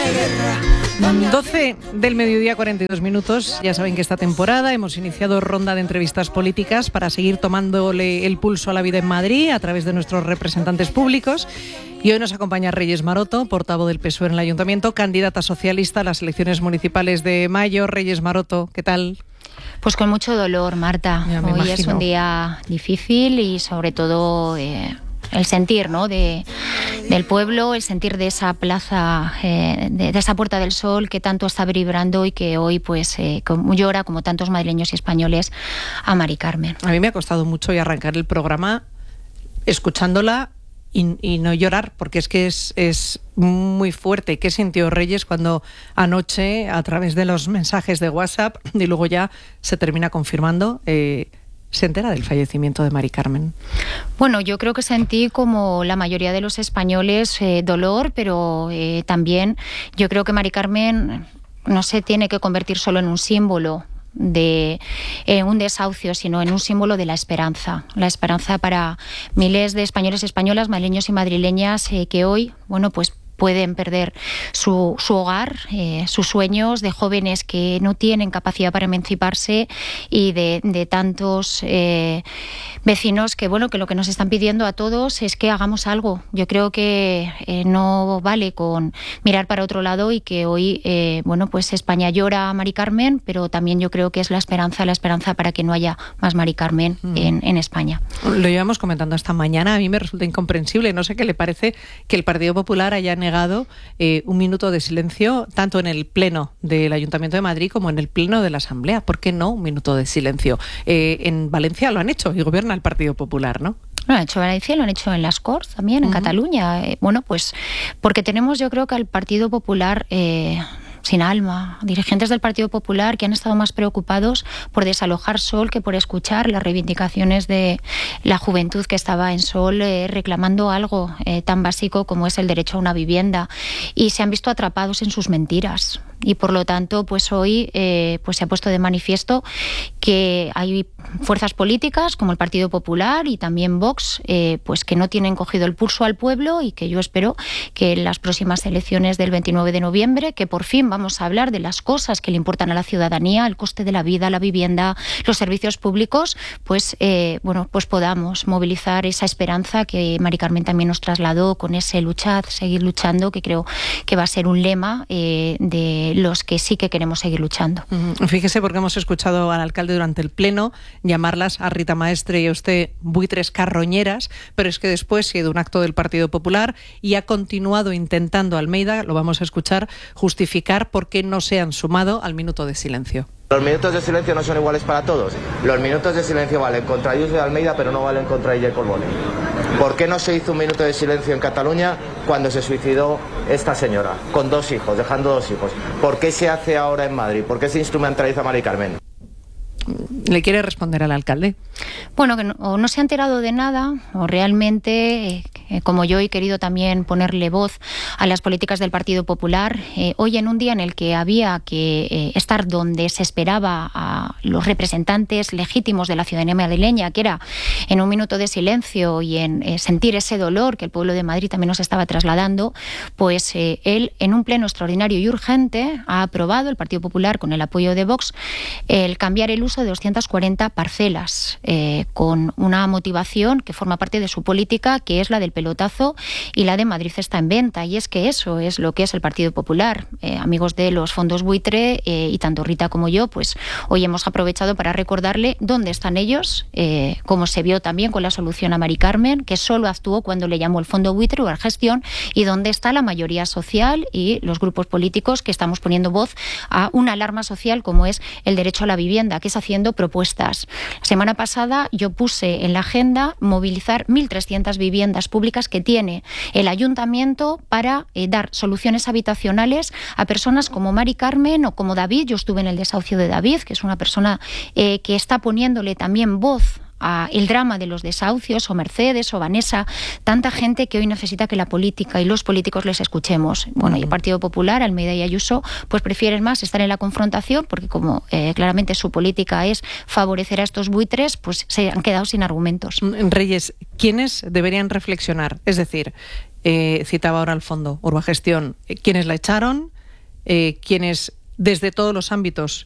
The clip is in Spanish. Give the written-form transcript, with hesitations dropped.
12 del mediodía, 42 minutos. Ya saben que esta temporada hemos iniciado ronda de entrevistas políticas para seguir tomándole el pulso a la vida en Madrid a través de nuestros representantes públicos. Y hoy nos acompaña Reyes Maroto, portavoz del PSOE en el Ayuntamiento, candidata socialista a las elecciones municipales de mayo. Reyes Maroto, ¿qué tal? Pues con mucho dolor, Marta. Hoy es un día difícil y sobre todo el sentir, ¿no?, del pueblo, el sentir de esa plaza, de esa Puerta del Sol que tanto está vibrando y que hoy pues llora, como tantos madrileños y españoles, a Mari Carmen. A mí me ha costado mucho hoy arrancar el programa escuchándola y no llorar, porque es que es muy fuerte. ¿Qué sintió Reyes cuando anoche, a través de los mensajes de WhatsApp, y luego ya se termina confirmando, se entera del fallecimiento de Mari Carmen? Bueno, yo creo que sentí, como la mayoría de los españoles, dolor, pero también yo creo que Mari Carmen no se tiene que convertir solo en un símbolo de un desahucio, sino en un símbolo de la esperanza para miles de españoles y españolas, madrileños y madrileñas que hoy, bueno, pues pueden perder su hogar, sus sueños, de jóvenes que no tienen capacidad para emanciparse y de tantos vecinos que, bueno, que lo que nos están pidiendo a todos es que hagamos algo. Yo creo que no vale con mirar para otro lado y que hoy, bueno, pues España llora a Mari Carmen, pero también yo creo que es la esperanza para que no haya más Mari Carmen en España. Lo llevamos comentando esta mañana. A mí me resulta incomprensible. No sé qué le parece que el Partido Popular haya negado un minuto de silencio tanto en el Pleno del Ayuntamiento de Madrid como en el Pleno de la Asamblea. ¿Por qué no un minuto de silencio? En Valencia lo han hecho y gobierna el Partido Popular, ¿no? Lo han hecho en Valencia, lo han hecho en las Corts también, en Cataluña. Bueno, pues porque tenemos, yo creo que al Partido Popular sin alma, dirigentes del Partido Popular que han estado más preocupados por desalojar Sol que por escuchar las reivindicaciones de la juventud que estaba en Sol reclamando algo tan básico como es el derecho a una vivienda, y se han visto atrapados en sus mentiras. Y por lo tanto, pues hoy pues se ha puesto de manifiesto que hay fuerzas políticas como el Partido Popular y también Vox, pues que no tienen cogido el pulso al pueblo, y que yo espero que en las próximas elecciones del 29 de noviembre, que por fin vamos a hablar de las cosas que le importan a la ciudadanía, el coste de la vida, la vivienda, los servicios públicos, pues bueno, pues podamos movilizar esa esperanza que Mari Carmen también nos trasladó con ese luchar, seguir luchando, que creo que va a ser un lema de los que sí que queremos seguir luchando. Fíjese, porque hemos escuchado al alcalde durante el pleno llamarlas a Rita Maestre y a usted buitres carroñeras, pero es que después se ha ido un acto del Partido Popular y ha continuado intentando Almeida, lo vamos a escuchar, justificar por qué no se han sumado al minuto de silencio. Los minutos de silencio no son iguales para todos. Los minutos de silencio valen contra Ayuso de Almeida, pero no valen contra Illa Colboni. ¿Por qué no se hizo un minuto de silencio en Cataluña cuando se suicidó esta señora, con 2 hijos, dejando 2 hijos? ¿Por qué se hace ahora en Madrid? ¿Por qué se instrumentaliza a Mari Carmen? ¿Le quiere responder al alcalde? Bueno, que o no se ha enterado de nada, o realmente, como yo he querido también ponerle voz a las políticas del Partido Popular, hoy en un día en el que había que estar donde se esperaba a los representantes legítimos de la ciudadanía madrileña, que era en un minuto de silencio y en sentir ese dolor que el pueblo de Madrid también nos estaba trasladando, pues él, en un pleno extraordinario y urgente, ha aprobado, el Partido Popular con el apoyo de Vox, el cambiar el uso de 240 parcelas, con una motivación que forma parte de su política, que es la del pelotazo y la de Madrid está en venta. Y es que eso es lo que es el Partido Popular. Amigos de los fondos buitre, y tanto Rita como yo, pues hoy hemos aprovechado para recordarle dónde están ellos, como se vio también con la solución a Mari Carmen, que solo actuó cuando le llamó el fondo buitre o la gestión, y dónde está la mayoría social y los grupos políticos que estamos poniendo voz a una alarma social como es el derecho a la vivienda, que es haciendo propuestas. La semana pasada yo puse en la agenda movilizar 1.300 viviendas públicas que tiene el ayuntamiento para dar soluciones habitacionales a personas como Mari Carmen o como David. Yo estuve en el desahucio de David, que es una persona que está poniéndole también voz a el drama de los desahucios, o Mercedes o Vanessa, tanta gente que hoy necesita que la política y los políticos les escuchemos. Bueno, y el Partido Popular, Almeida y Ayuso, pues prefieren más estar en la confrontación, porque como claramente su política es favorecer a estos buitres, pues se han quedado sin argumentos. Reyes, ¿quiénes deberían reflexionar? Es decir, citaba ahora al fondo Urbagestión, ¿quiénes la echaron? quienes desde todos los ámbitos